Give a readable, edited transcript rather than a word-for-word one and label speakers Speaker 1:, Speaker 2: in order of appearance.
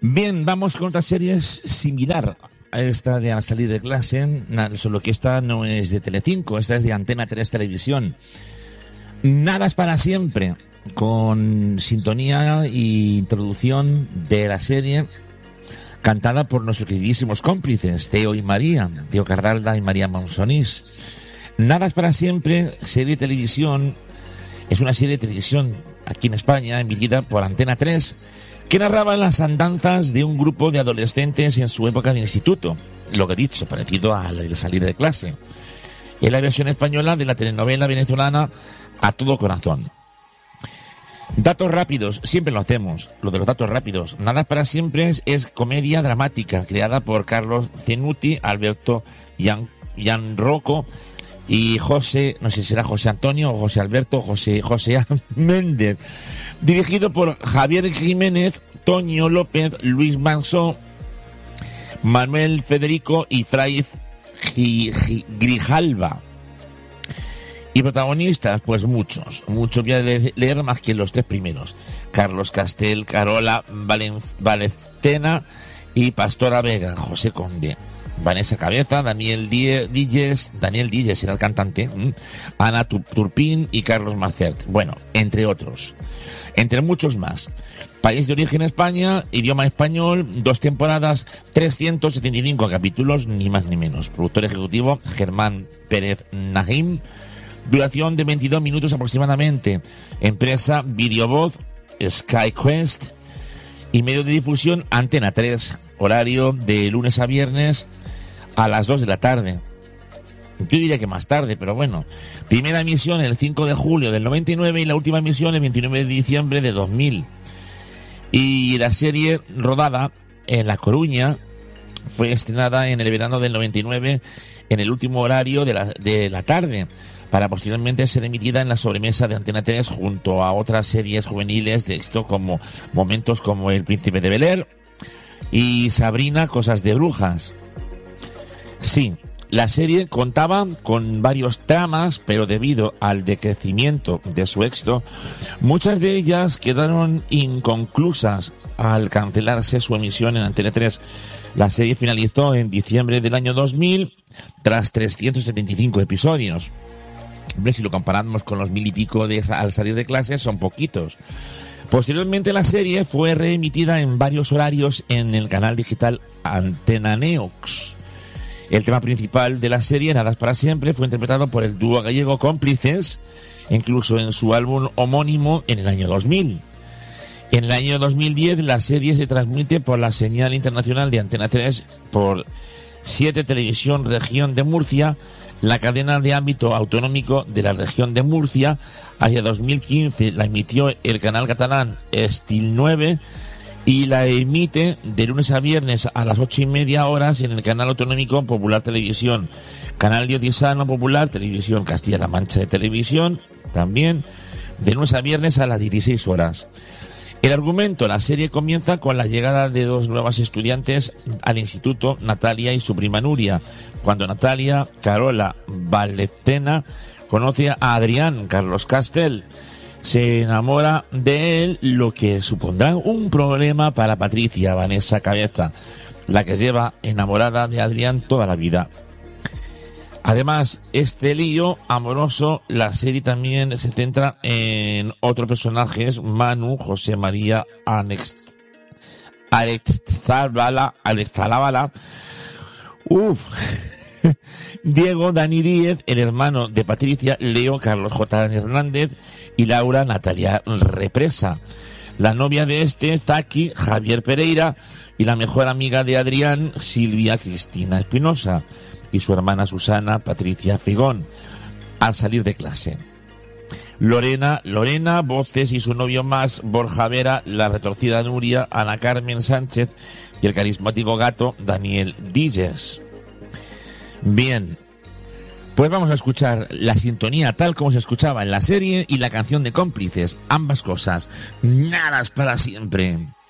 Speaker 1: Bien, vamos con otra serie similar a esta de Al salir de clase, solo que esta no es de Telecinco, esta es de Antena 3 Televisión. Nada es para siempre, con sintonía e introducción de la serie cantada por nuestros queridísimos cómplices, Teo y María, Teo Cardalda y María Monsonís. Nada es para siempre, serie de televisión, es una serie de televisión aquí en España, emitida por Antena 3, que narraba las andanzas de un grupo de adolescentes en su época de instituto, lo que he dicho, parecido a la de salir de clase. Es la versión española de la telenovela venezolana A Todo Corazón. Datos rápidos, siempre lo hacemos, lo de los datos rápidos. Nada para siempre es comedia dramática, creada por Carlos Cenuti, Alberto Gianrocco y José, no sé si será José Antonio o José Alberto, José Méndez. Dirigido por Javier Jiménez, Toño López, Luis Mansó, Manuel Federico y Fray Grijalva. Y protagonistas, pues muchos. Muchos voy a leer más que los tres primeros. Carlos Castel, Carola Valecena y Pastora Vega, José Conde. Vanessa Cabeza, Daniel Díez era el cantante, Ana Turpín y Carlos Macert. Bueno, entre otros. Entre muchos más. País de origen España, idioma español, 2 temporadas, 375 capítulos, ni más ni menos. Productor ejecutivo, Germán Pérez Nahim. Duración de 22 minutos aproximadamente. Empresa, Videovoz, SkyQuest. Y medio de difusión, Antena 3. Horario de lunes a viernes a las 2 de la tarde. Yo diría que más tarde, pero bueno. Primera emisión el 5 de julio del 99 y la última emisión el 29 de diciembre de 2000. Y la serie, rodada en La Coruña, fue estrenada en el verano del 99 en el último horario de la tarde, para posteriormente ser emitida en la sobremesa de Antena 3 junto a otras series juveniles de éxito como momentos como El Príncipe de Bel-Air y Sabrina, Cosas de Brujas. Sí, la serie contaba con varios tramas, pero debido al decrecimiento de su éxito, muchas de ellas quedaron inconclusas al cancelarse su emisión en Antena 3. La serie finalizó en diciembre del año 2000 tras 375 episodios. Hombre, si lo comparamos con los 1000 y pico de Al salir de clase, son poquitos. Posteriormente la serie fue reemitida en varios horarios en el canal digital Antena Neox. El tema principal de la serie, Nada es para siempre, fue interpretado por el dúo gallego Cómplices, incluso en su álbum homónimo en el año 2000. En el año 2010 la serie se transmite por la señal internacional de Antena 3 por 7 Televisión Región de Murcia, la cadena de ámbito autonómico de la región de Murcia. Hacia 2015 la emitió el canal catalán Estil 9 y la emite de lunes a viernes a las 8:30 horas en el canal autonómico Popular Televisión, canal diocesano Popular Televisión Castilla-La Mancha de Televisión, también de lunes a viernes a las 16 horas. El argumento, la serie comienza con la llegada de 2 nuevas estudiantes al instituto, Natalia y su prima Nuria. Cuando Natalia, Carola Valecena, conoce a Adrián, Carlos Castel, se enamora de él, lo que supondrá un problema para Patricia, Vanessa Cabeza, la que lleva enamorada de Adrián toda la vida. Además, este lío amoroso, la serie también se centra en otros personajes, Manu, José María Alexalábala, Diego, Dani Díez, el hermano de Patricia, Leo, Carlos J. Hernández y Laura Natalia Represa. La novia de Zaki, Javier Pereira, y la mejor amiga de Adrián, Silvia Cristina Espinosa, y su hermana Susana Patricia Figón. Al salir de clase, Lorena, voces, y su novio más, Borja Vera, la retorcida Nuria, Ana Carmen Sánchez y el carismático gato Daniel Díez. Bien, pues vamos a escuchar la sintonía tal como se escuchaba en la serie y la canción de Cómplices, ambas cosas. Nada es para siempre.